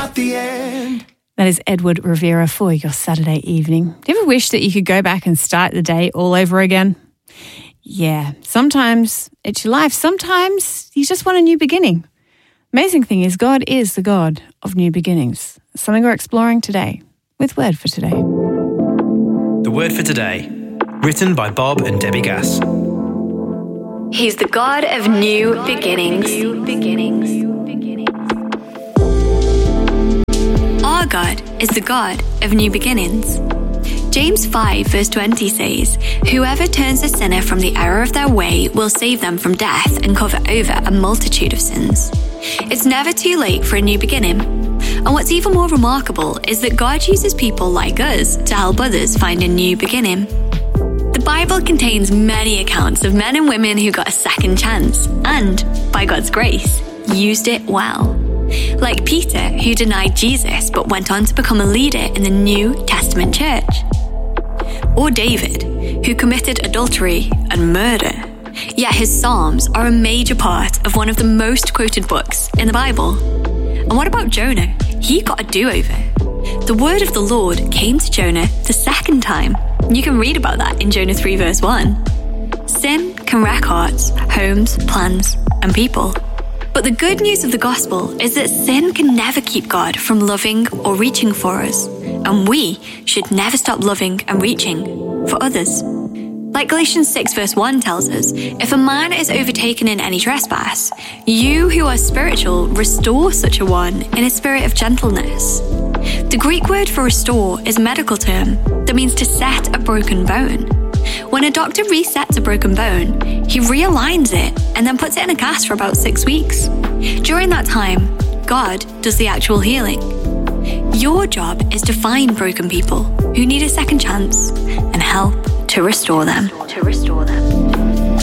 not the end. That is Edward Rivera for your Saturday evening. Do you ever wish that you could go back and start the day all over again? Yeah, sometimes it's your life. Sometimes you just want a new beginning. Amazing thing is God is the God of new beginnings. Something we're exploring today with Word for Today. The Word for Today, written by Bob and Debbie Gass. He's the God of new beginnings. Our God is the God of new beginnings. James 5 verse 20 says, "Whoever turns a sinner from the error of their way will save them from death and cover over a multitude of sins." It's never too late for a new beginning. And what's even more remarkable is that God uses people like us to help others find a new beginning. The Bible contains many accounts of men and women who got a second chance and, by God's grace, used it well. Like Peter, who denied Jesus but went on to become a leader in the New Testament church. Or David, who committed adultery and murder. Yet his Psalms are a major part of one of the most quoted books in the Bible. And what about Jonah? He got a do-over. The word of the Lord came to Jonah the second time. You can read about that in Jonah 3 verse 1. Sin can wreck hearts, homes, plans, and people. But the good news of the gospel is that sin can never keep God from loving or reaching for us. And we should never stop loving and reaching for others. Like Galatians 6 verse 1 tells us, if a man is overtaken in any trespass, you who are spiritual restore such a one in a spirit of gentleness. The Greek word for restore is a medical term that means to set a broken bone. When a doctor resets a broken bone, he realigns it and then puts it in a cast for about 6 weeks. During that time, God does the actual healing. Your job is to find broken people who need a second chance and help to restore them.